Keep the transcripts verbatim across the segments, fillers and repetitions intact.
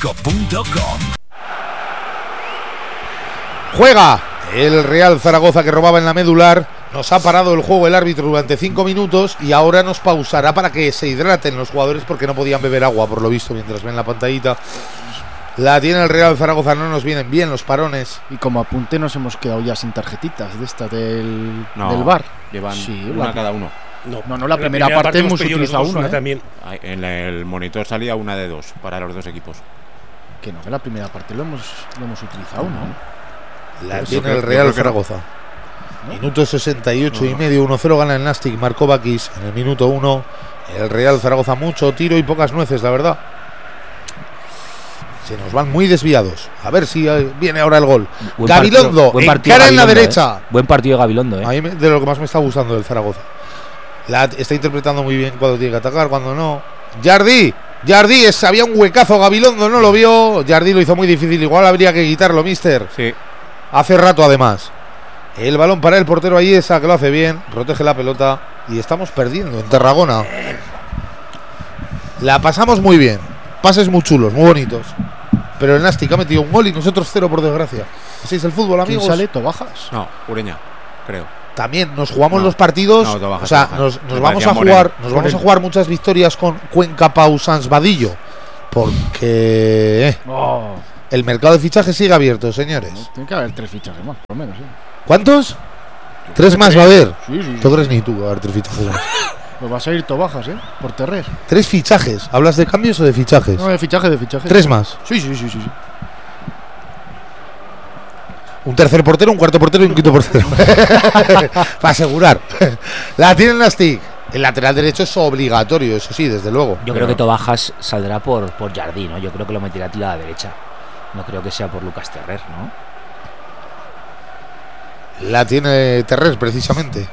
cinco punto com. Juega el Real Zaragoza, que robaba en la medular. Nos ha parado el juego el árbitro durante cinco minutos y ahora nos pausará para que se hidraten los jugadores, porque no podían beber agua, por lo visto, mientras ven la pantallita. La tiene el Real Zaragoza, no nos vienen bien los parones. Y como apunte nos hemos quedado ya sin tarjetitas de estas del, no, del bar. Llevan sí, una la, cada uno. No, no, no la, primera, primera parte hemos utilizado una, ¿eh? También. En el monitor salía una de dos para los dos equipos. Que no, que la primera parte lo hemos, lo hemos utilizado, ¿no? La Pero tiene el Real Zaragoza. ¿No? Minuto sesenta y ocho no, no. y medio, uno cero gana el Nastic, marcó Bakis en el minuto uno. El Real Zaragoza, mucho tiro y pocas nueces, la verdad. Se nos van muy desviados. A ver si viene ahora el gol. Buen Gabilondo, buen encara en la derecha. Eh. Buen partido de Gabilondo, eh. A mí me, de lo que más me está gustando del Zaragoza. La está interpretando muy bien cuando tiene que atacar, cuando no. Jardí, Jardí, es, había un huecazo, Gabilondo no lo vio. Jardí lo hizo muy difícil, igual habría que quitarlo, mister. Sí. Hace rato además. El balón para el portero Ayesa, que lo hace bien, protege la pelota y estamos perdiendo en Tarragona. La pasamos muy bien, pases muy chulos, muy bonitos. Pero el Nastic ha metido un gol y nosotros cero, por desgracia. Así es el fútbol, amigos. ¿Quién sale? ¿Tobajas? No, Ureña, creo. También nos jugamos no, los partidos, no, Tobajas, o sea, Tobajas. nos, nos Me vamos a Moreno. jugar, nos vamos a jugar muchas victorias con Cuenca, Pau, Sans, Vadillo, porque eh, oh. el mercado de fichajes sigue abierto, señores. No, tiene que haber tres fichajes más, por lo menos. ¿eh? ¿Cuántos? Tres más va a haber. Sí, sí, sí. ¿Tú crees ni tú va a haber tres fichajes más? Pues va a salir Tobajas, ¿eh? Por Terrer. Tres fichajes. ¿Hablas de cambios o de fichajes? No, de fichaje, de fichaje. Tres más. Sí, sí, sí, sí, sí. Un tercer portero, un cuarto portero y un quinto portero. Para asegurar. La tiene el Nastic. El lateral derecho es obligatorio, eso sí, desde luego. Yo Pero creo que Tobajas saldrá por, por Jardí, ¿no? Yo creo que lo meterá a tiro a la derecha. No creo que sea por Lucas Terrer, ¿no? La tiene Terrer, precisamente.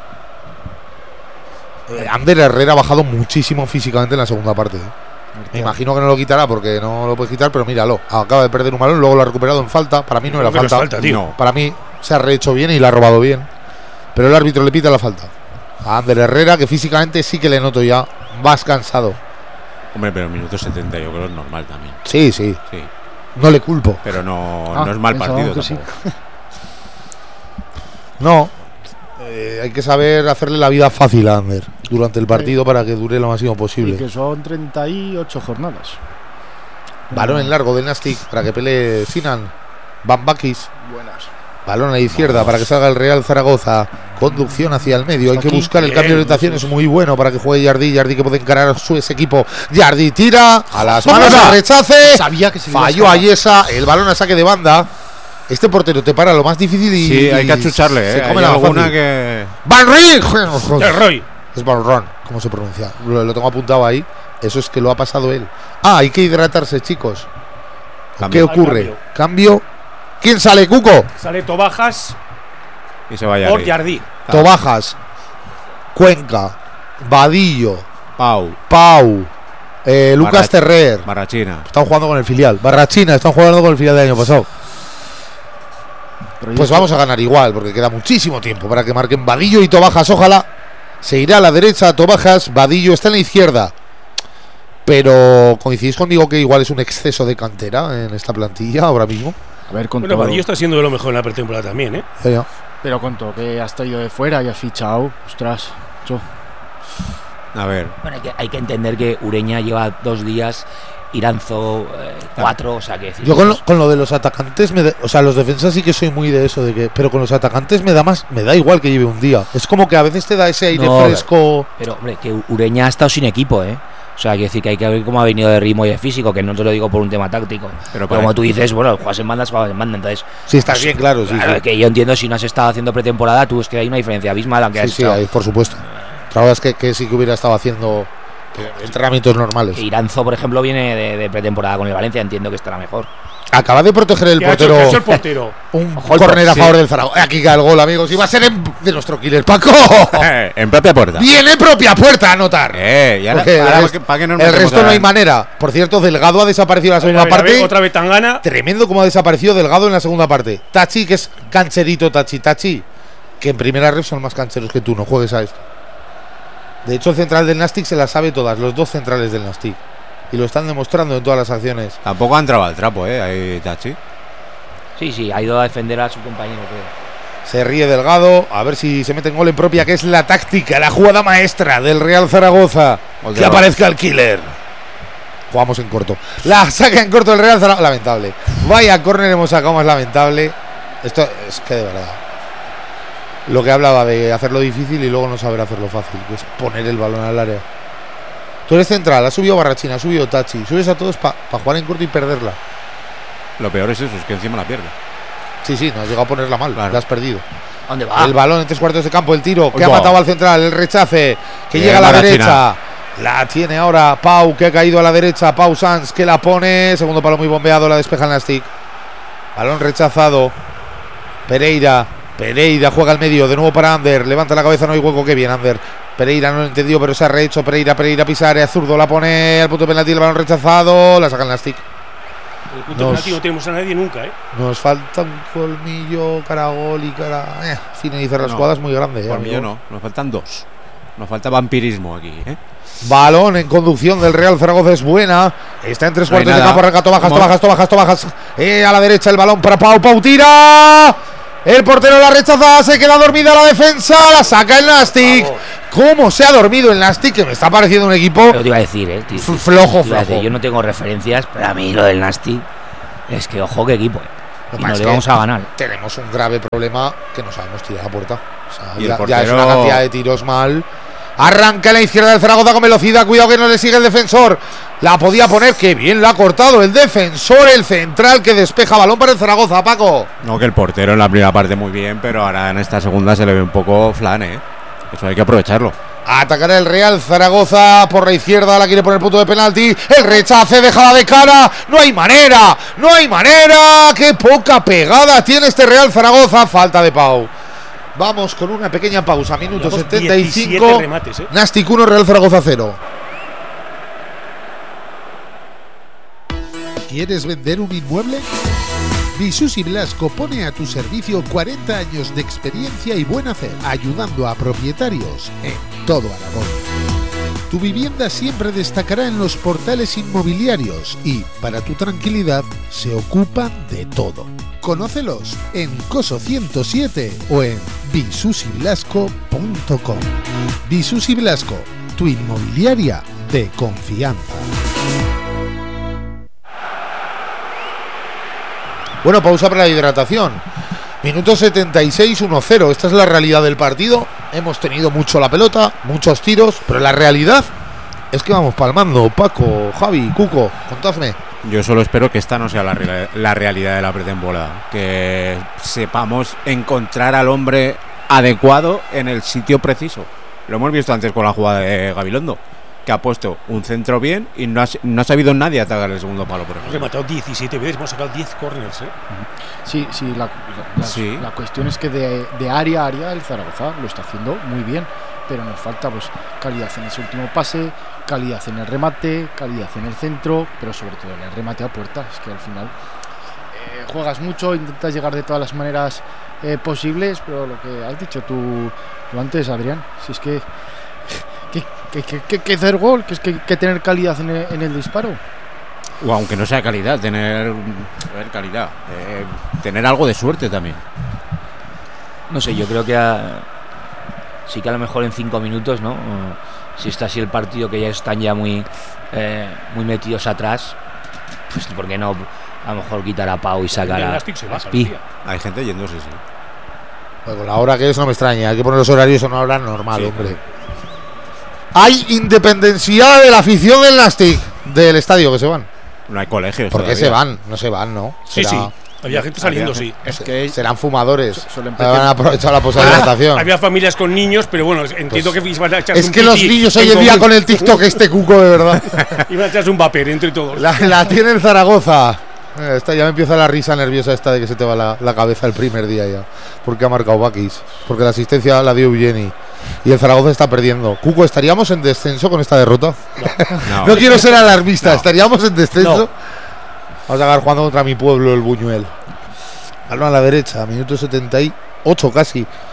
Eh, Ander Herrera ha bajado muchísimo físicamente en la segunda parte. ¿eh? Me imagino que no lo quitará porque no lo puede quitar, pero míralo. Acaba de perder un balón, luego lo ha recuperado en falta. Para mí no era falta. falta tío. Para mí se ha rehecho bien y la ha robado bien. Pero el árbitro le pita la falta a Ander Herrera, que físicamente sí que le noto ya más cansado. Hombre, pero minuto setenta yo creo que es normal también. Sí, sí. Sí. No le culpo. Pero no, Ah, no es mal partido que sí. No. Eh, hay que saber hacerle la vida fácil a Ander durante el partido, sí, para que dure lo máximo posible. Y que son treinta y ocho jornadas. Balón en largo del Nastic para que pelee Sinan. Bambakis. Buenas. Balón a la izquierda. Vamos. Para que salga el Real Zaragoza. Conducción hacia el medio. Hay que buscar el cambio de orientación. Es muy bueno para que juegue Jardí. Jardí que puede encarar a su ese equipo. Jardí tira a las manos, a rechace. Sabía que se falló a Ayesa. El balón a saque de banda. Este portero te para lo más difícil y. Sí, hay que achucharle, ¿eh? Se come hay la alguna fácil. que. ¡Van Rijn! Roy. Es Van Ron, ¿cómo se pronuncia? Lo, lo tengo apuntado ahí. Eso es que lo ha pasado él. Ah, hay que hidratarse, chicos. Cambio. ¿Qué ocurre? Cambio. Cambio. ¿Quién sale, Cuco? Sale Tobajas Y se vaya. por Jardí. Tobajas, Cuenca, Vadillo, Pau. Pau, eh, Lucas Barra- Terrer. Marrachina. Están jugando con el filial. Barrachina, están jugando con el filial del año pasado. Pero Pues yo- vamos a ganar igual, porque queda muchísimo tiempo para que marquen Vadillo y Tobajas. Ojalá se irá a la derecha Tobajas. Vadillo está en la izquierda. Pero coincidís conmigo que igual es un exceso de cantera en esta plantilla ahora mismo. A ver, con Bueno, todo. Vadillo está siendo de lo mejor en la pretemporada también, ¿eh? Ya, ya. Pero con todo que has traído de fuera y has fichado. Ostras, yo. A ver. Bueno, hay que, hay que entender que Ureña lleva dos días, Iranzo eh, cuatro, o sea que decir, Yo con lo, con lo de los atacantes, me da- o sea, los defensas sí que soy muy de eso, de que, pero con los atacantes me da más, me da igual que lleve un día. Es como que a veces te da ese aire No, fresco. Pero, hombre, que Ureña ha estado sin equipo, ¿eh? O sea, hay que decir que hay que ver cómo ha venido de ritmo y de físico, que no te lo digo por un tema táctico. Pero Pero para- como tú dices, bueno, juegas en bandas, juegas en banda, entonces. Sí, estás bien claro, sí, Claro, sí. que yo entiendo si no has estado haciendo pretemporada, tú es que hay una diferencia abismal, aunque Sí, has sí, estado. ahí, por supuesto. La verdad es que, que sí que hubiera estado haciendo eh, entrenamientos normales. Que Iranzo, por ejemplo, viene de, de pretemporada con el Valencia, entiendo que estará mejor. Acaba de proteger el ¿Qué ha hecho? portero. ¿Qué ha hecho el portero? Un Ojo, el córner a sí. favor del Zaragoza. Aquí cae el gol, amigos. Y va a ser en- de nuestro killer Paco. Eh, en propia puerta. Viene propia puerta a anotar. Eh, y ahora, Porque el, ahora rest- pa' que- pa' que nos el metemos resto no ahora hay en- manera. Por cierto, Delgado ha desaparecido en la segunda A ver, a ver, parte. otra vez Tangana. Tremendo como ha desaparecido Delgado en la segunda parte. Tachi, que es cancherito, Tachi, Tachi. Que en primera ref son más cancheros que tú, no juegues a esto. De hecho, el central del Nastic se las sabe todas, los dos centrales del Nastic. y lo están demostrando en todas las acciones. Tampoco ha entrado al trapo, ¿eh? Ahí Tachi. Sí, sí, ha ido a defender a su compañero, creo. Se ríe Delgado, a ver si se mete en gol en propia, que es la táctica, la jugada maestra del Real Zaragoza. Gol de Que Oro. aparezca el killer. Jugamos en corto. La saca en corto el Real Zaragoza. Lamentable. Vaya córner hemos sacado más lamentable. Esto es que de verdad. Lo que hablaba de hacerlo difícil y luego no saber hacerlo fácil, que es poner el balón al área. Tú eres central, ha subido Barrachina, ha subido Tachi. Subes a todos para pa jugar en corto y perderla. Lo peor es eso, es que encima la pierde. Sí, sí, no has llegado a ponerla mal, Claro. la has perdido. ¿Dónde va? El balón en tres cuartos de campo, el tiro, que Oiga. ha matado al central, el rechace, que Bien, llega a la Barrachina. derecha. La tiene ahora Pau, que ha caído a la derecha. Pau Sanz, que la pone. Segundo palo muy bombeado, la despeja el Nastic. Balón rechazado. Pereira. Pereira juega al medio, de nuevo para Ander. Levanta la cabeza, no hay hueco, qué bien Ander. Pereira no lo entendió, pero se ha rehecho. Pereira, Pereira pisa área, zurdo, la pone al punto de penalti, el balón rechazado. La saca el Nastic. El punto Nos- penalti no tenemos a nadie nunca, ¿eh? Nos falta un colmillo, cara a gol y cara. Eh, finalizar las No, jugadas muy grande. eh, Colmillo amigo. no, nos faltan dos. Nos falta vampirismo aquí, ¿eh? Balón en conducción del Real Zaragoza es buena. Está en tres No hay cuartos de nada. campo. Regato bajas, Vamos. bajas, bajas, bajas. Eh, a la derecha el balón para Pau. Pau tira. El portero la rechaza. Se queda dormida la defensa. La saca el Nastic. Vamos. ¿Cómo se ha dormido el Nastic? Que me está pareciendo un equipo Pero te iba a decir, eh. tío, f- flojo, te iba a decir, flojo. yo no tengo referencias, pero a mí lo del Nasty es que, ojo, qué equipo. eh. Lo Y más no le que vamos a ganar. Tenemos un grave problema que no sabemos tirar a puerta. O sea, Y el ya, ya portero- es una cantidad de tiros mal. Arranca a la izquierda del Zaragoza con velocidad. Cuidado que no le sigue el defensor. La podía poner. Que bien la ha cortado el defensor. El central que despeja balón para el Zaragoza, Paco. No, que el portero en la primera parte muy bien, pero ahora en esta segunda se le ve un poco flan, ¿eh? Eso hay que aprovecharlo. Atacará el Real Zaragoza por la izquierda. La quiere poner punto de penalti. El rechace dejada de cara. No hay manera. No hay manera. Qué poca pegada tiene este Real Zaragoza. Falta de Pau. Vamos con una pequeña pausa. Minuto Llevamos setenta y cinco. diecisiete remates, ¿eh? Nastic uno, Real Zaragoza cero. ¿Quieres vender un inmueble? Visus y Blasco pone a tu servicio cuarenta años de experiencia y buen hacer, ayudando a propietarios en todo Aragón. Tu vivienda siempre destacará en los portales inmobiliarios y, para tu tranquilidad, se ocupan de todo. Conócelos en Coso ciento siete o en visus y blasco punto com. Visus y Blasco, tu inmobiliaria de confianza. Bueno, pausa para la hidratación. Minuto setenta y seis, uno cero. Esta es la realidad del partido. Hemos tenido mucho la pelota, muchos tiros, pero la realidad es que vamos palmando. Paco, Javi, Cuco, contadme. Yo solo espero que esta no sea la, real- la realidad de la pretemporada. Que sepamos encontrar al hombre adecuado en el sitio preciso. Lo hemos visto antes con la jugada de Gabilondo, que ha puesto un centro bien y no ha, no ha sabido nadie atacar el segundo palo, por Hemos ejemplo. rematado diecisiete veces, hemos sacado diez corners, ¿eh? Sí, sí, la, la- Sí. la cuestión es que de, de área a área el Zaragoza lo está haciendo muy bien, pero nos falta pues calidad en ese último pase, calidad en el remate, calidad en el centro, pero sobre todo en el remate a puerta. Es que al final eh, juegas mucho, intentas llegar de todas las maneras eh, posibles, pero lo que has dicho tú, tú antes, Adrián, si es que que, que, que, que- que hacer gol, que es que, que tener calidad en el, en el disparo. O aunque no sea calidad, tener, a ver, calidad, eh, tener algo de suerte también. No sé, yo creo que a- sí que a lo mejor en cinco minutos, ¿no? O si está así el partido, que ya están ya muy, eh, muy metidos atrás, pues ¿por qué no? A lo mejor quitar a Pau y sacar El a, Nastic se a baja, Spi. Lucía. Hay gente yéndose, sí. Pues con la hora que es no me extraña. Hay que poner los horarios a una hora normal, Sí. hombre. Hay independencia de la afición del Nastic, del estadio, que se van. No hay colegios. ¿Por qué todavía. se van? No se van, ¿no? Sí, Será- sí. Había gente saliendo, Había sí. Es que Serán fumadores. Suelen Van a aprovechar la poshidratación. Había familias con niños, pero bueno, entiendo Pues, que iban a echarse Es un que los piti niños hoy en en día común. con el TikTok este cuco, de verdad. Iban a echarse un vapor entre todos. La, la tiene el Zaragoza. Eh, Esta ya me empieza la risa nerviosa esta de que se te va la, la cabeza el primer día ya. Porque ha marcado Bakis. Porque la asistencia la dio Eugeni. Y el Zaragoza está perdiendo. Cuco, ¿estaríamos en descenso con esta derrota? No. No quiero ser alarmista. No. ¿Estaríamos en descenso? No. Vamos a acabar jugando contra mi pueblo, el Buñuel. Balón a la derecha, minuto setenta y ocho casi.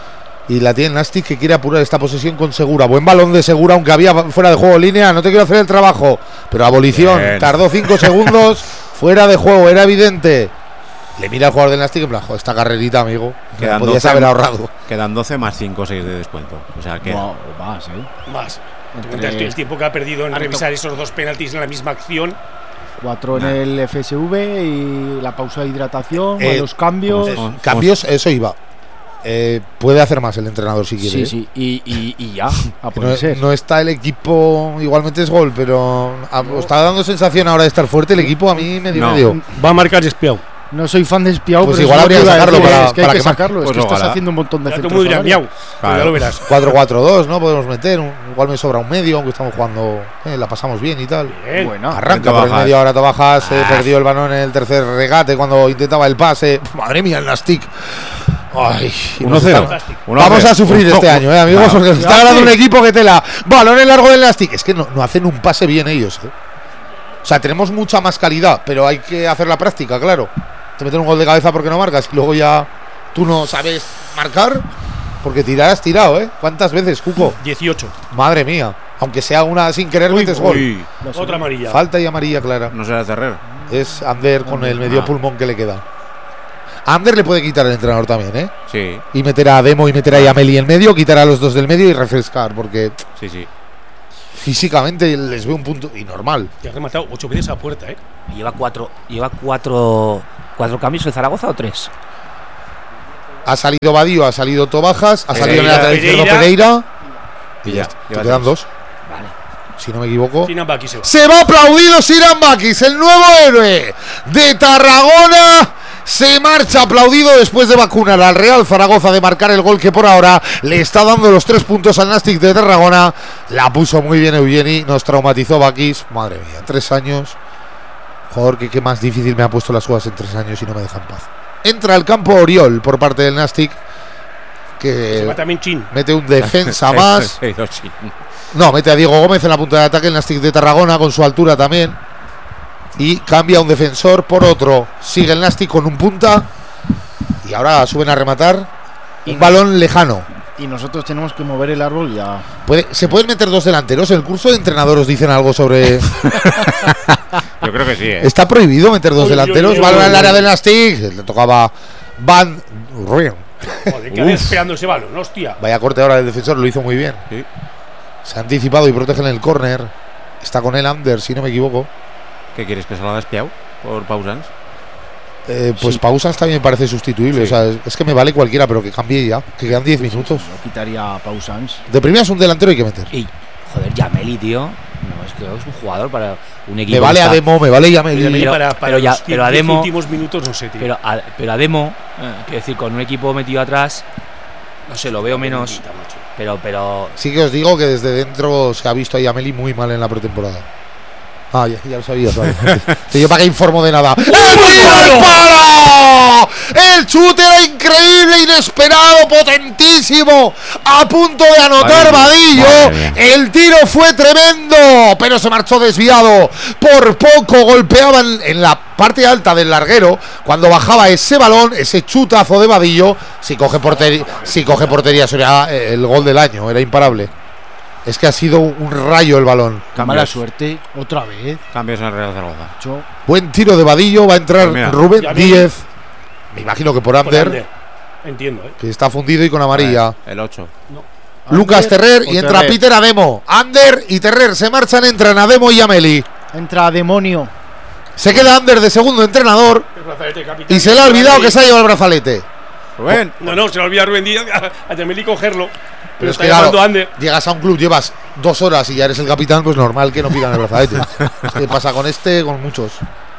Y la tiene Nastic, que quiere apurar esta posesión con Segura. Buen balón de Segura, aunque había fuera de juego línea. No te quiero hacer el trabajo. Pero abolición. Bien. Tardó cinco segundos. Fuera de juego, era evidente. Le mira al jugador del Nastic en plan, joder, esta carrerita, amigo. Quedan Podías doce haber ahorrado. Quedan doce más cinco o seis de descuento. O sea que. No, o más, ¿eh? Más. Entre- El tiempo que ha perdido en Harto. revisar esos dos penaltis en la misma acción. Cuatro en el F S V y la pausa de hidratación, Eh, los cambios. Vamos, Eh, cambios, eso iba. Eh, puede hacer más el entrenador si quiere. Sí, ¿eh? sí, y, y, y ya, a Que poder No, ser. no está el equipo, igualmente es gol, pero a- os está dando sensación ahora de estar fuerte el equipo, a mí medio No. medio. Va a marcar Espiau. No soy fan de Espiau, Pues pero igual eso habría es lo que iba a sacarlo decir, para- es que para hay que que sacarlo, pues es que estás ojalá. haciendo un montón de Ya todo centros muy al área. Miau. Claro. Ya lo verás. cuatro cuatro dos, ¿no? Podemos meter, un- igual me sobra un medio, aunque estamos jugando, eh, la pasamos bien y tal. Bien. Bueno, Arranca por el Bajas. medio, ahora Tobajas, eh, Ah. perdió el balón en el tercer regate cuando intentaba el pase. Madre mía, el Nastic. Ay, y uno nos cero. está- uno Vamos cero. a sufrir este año, eh, amigos, Claro. porque nos está ganando un equipo que tela. Balón en largo del Nastic. Es que no, no hacen un pase bien ellos, eh. O sea, tenemos mucha más calidad, pero hay que hacer la práctica, claro. Te meten un gol de cabeza porque no marcas y luego ya tú no sabes marcar porque tirar has tirado, ¿eh? ¿Cuántas veces, Cuco? dieciocho. Madre mía. Aunque sea una sin querer, metes gol. Uy, Otra amarilla. Falta y amarilla clara. no será Terrer. Es Ander con el medio Ah. pulmón que le queda. A Ander le puede quitar el entrenador también, ¿eh? Sí, Y meter a Demo y meter a Yameli en medio, quitar a los dos del medio y refrescar, porque sí, sí. físicamente les veo un punto y normal. Ya ha rematado ocho veces a puerta, ¿eh? Lleva cuatro, lleva cuatro, cuatro cambios el Zaragoza o tres. Ha salido Badío, ha salido Tobajas, ha salido en el Pereira, lateral izquierdo Pereira. Pereira. Y Y ya, ya, te lleva quedan tres. dos, Vale. si no me equivoco. Sinan Baki se va. Se va aplaudido Siran Bakis, el nuevo héroe de Tarragona. Se marcha aplaudido después de vacunar al Real Zaragoza, de marcar el gol que por ahora le está dando los tres puntos al Nastic de Tarragona. La puso muy bien Eugeni, nos traumatizó Bakis. Madre mía, tres años. Jugador que, que más difícil me ha puesto las cosas en tres años y no me deja en paz. Entra al campo Oriol por parte del Nastic, Se va que también Chin. mete un defensa más. Sí, sí, sí. No, mete a Diego Gómez en la punta de ataque, el Nastic de Tarragona con su altura también. Y cambia un defensor por otro. Sigue el Nastic con un punta. Y ahora suben a rematar. Un balón lejano. Y nosotros tenemos que mover el árbol ya. ¿Puede, ¿Se pueden meter dos delanteros? ¿En el curso de entrenadores dicen algo sobre...? Yo creo que sí, ¿eh? ¿Está prohibido meter dos Uy, delanteros? uy, uy, Balón uy, al área uy. del Nastic. Le tocaba Van... Joder, que Uf. esperando ese balón, hostia. Vaya corte ahora del defensor, lo hizo muy bien. Sí. Se ha anticipado y protege en el córner. Está con él Ander, si no me equivoco. ¿Qué quieres, que salga Espiau por Pausans? Eh, pues Sí. Pausas también me parece sustituible. Sí. O sea, es, es que me vale cualquiera, pero que cambie ya. Que quedan diez minutos. Yo quitaría a Pausans. De primeras un delantero hay que meter. Y, joder, Yameli, tío. No, es que es un jugador para un equipo. Me vale que está- Ademo, me vale Yameli. Pero, Pero- para, para pero ya- los pero diez Ademo- últimos minutos no sé, tío. Pero a, pero Ademo, eh, quiero decir, con un equipo metido atrás, no sé, lo veo menos. Bonita, macho. Pero, pero. Sí que os digo que desde dentro se ha visto a Yameli muy mal en la pretemporada. Ah, ya, ya lo sabías, vale. Sí, yo para qué informo de nada. ¡El tiro al palo! El chute era increíble, inesperado, potentísimo. A punto de anotar Madre mía, Vadillo. madre mía. El tiro fue tremendo, pero se marchó desviado. Por poco golpeaban en la parte alta del larguero. Cuando bajaba ese balón, ese chutazo de Vadillo, si coge portería, si coge portería sería el gol del año, era imparable. Es que ha sido un rayo el balón. Qué mala suerte, otra vez. Cambios en el Real Zaragoza. Yo, Buen tiro de Vadillo, va a entrar Pues mira, Rubén ya vi- Díez. Me imagino que por Por Ander, Ander. Entiendo, ¿eh? que está fundido y con amarilla. El ocho. Lucas Ander Terrer o y entra Terrer. Peter Ademo. Ander y Terrer se marchan, entran Ademo y Ameli. Entra demonio. Se queda Ander de segundo entrenador El brazalete capitán. y se le ha olvidado que se ha llevado el brazalete. Rubén. No, no, se le olvida a Rubén Díaz a Yameli cogerlo. Pero es está que claro, llamando a Ander. llegas a un club, llevas dos horas y ya eres el capitán, pues normal que no pidan el brazalete. ¿Qué pasa con este? Con muchos.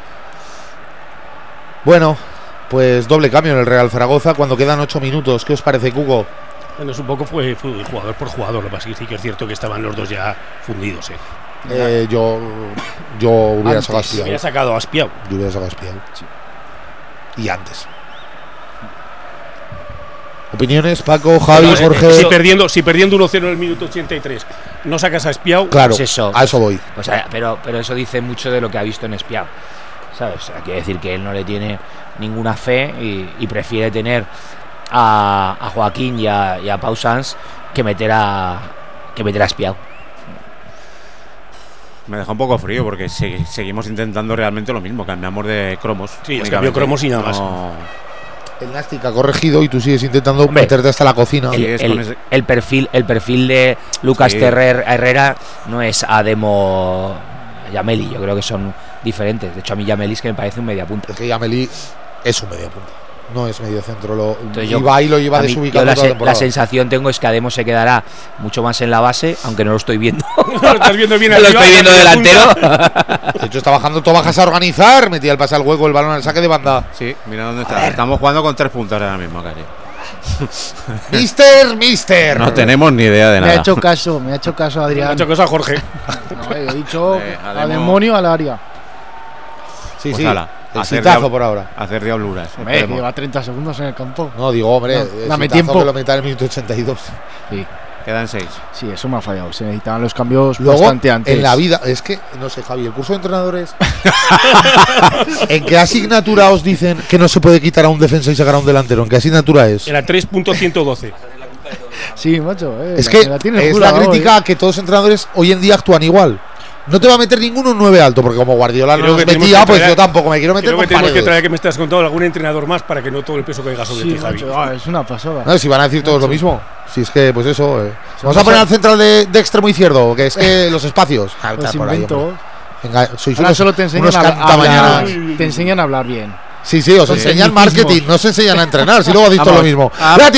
Bueno, pues doble cambio en el Real Zaragoza cuando quedan ocho minutos. ¿Qué os parece, Cuco? Bueno, es un poco fue, fue jugador por jugador. Lo que pasa es que sí que es cierto que estaban los dos ya fundidos, ¿eh? Eh, yo, yo hubiera Antes, sacado a Se Espiau. había sacado a Aspiau. Yo hubiera sacado a Espiau. Y antes. Opiniones, Paco, Javi, No, eh, Jorge. Si perdiendo, si perdiendo uno cero en el minuto ochenta y tres no sacas a Espiau, Claro, Pues eso. a eso voy. O sea, pero, pero eso dice mucho de lo que ha visto en Espiau. ¿Sabes? O sea, quiere decir que él no le tiene ninguna fe y, y prefiere tener a, a Joaquín y a, y a Pau Sanz que meter a que meter a Espiau. Me deja un poco frío porque se- seguimos intentando realmente lo mismo, cambiamos de cromos. Sí, es únicamente. cambio cromos y nada más. No- El Nastic ha corregido y tú sigues intentando Hombre, meterte hasta la cocina. Sí, El, es el- con ese- el perfil el perfil de Lucas Sí. Terrer Herrera no es Ademo Yameli, yo creo que son diferentes. De hecho, a mí Yameli es que me parece un media punta. Es que Yameli es un media punta. No es medio centro. Lo, Entonces y yo- va y lo lleva A mí, desubicado yo la, toda la se- la temporada. sensación tengo es que Ademo se quedará mucho más en la base, aunque no lo estoy viendo. Lo estás viendo bien lo arriba, estoy viendo en la delantero. punta. De hecho, está bajando Tobajas a organizar. Metía el pase al hueco, el balón al saque de banda. Sí, mira dónde está. Estamos jugando con tres puntas ahora mismo, casi. Mister, Mister. No tenemos ni idea de Me ha nada. hecho caso, me ha hecho caso Ha Adrián. hecho cosa Jorge. No, he dicho Eh, a Ademo- demonio al área. Sí, Pues sí. ala, El hacer sitazo diab- por ahora. Hacer diabluras. Hombre, que Esperemos. lleva treinta segundos en el campo. No, digo, hombre, No, el dame sitazo tiempo. que lo meta en el minuto ochenta y dos. Sí, Quedan seis. sí, eso me ha fallado. Se necesitaban los cambios Luego, bastante antes. en la vida, es que, no sé, Javi, el curso de entrenadores. ¿En qué asignatura os dicen que no se puede quitar a un defensa y sacar a un delantero? ¿En qué asignatura es? Era tres punto ciento doce. Sí, macho. Eh, Es la- que me la tienes es dura la hoy. crítica a que todos los entrenadores hoy en día actúan igual. No te va a meter ninguno un nueve alto, porque como Guardiola no Creo nos que tenemos metía, que pues traer- yo tampoco me quiero meter Creo que con tenemos que Paredes. traer que me estás contando algún entrenador más para que no todo el peso caiga sobre Sí, ti, Javi. macho, ah, es una pasada. No, si van a decir todos lo mismo. Si es que, pues eso. eh. Vamos pasa- a poner al central de, de extremo izquierdo, que es que los espacios. Ah, Los está por ahí, inventos. hombre. Venga, sois Ahora unos, solo te enseñan unos a, a hablar, cantamañanas. te enseñan a hablar bien. Sí, sí, os Son enseñan tecnicismos. marketing, no os enseñan a entrenar. Si luego habéis visto lo Vamos, mismo. a- Mira,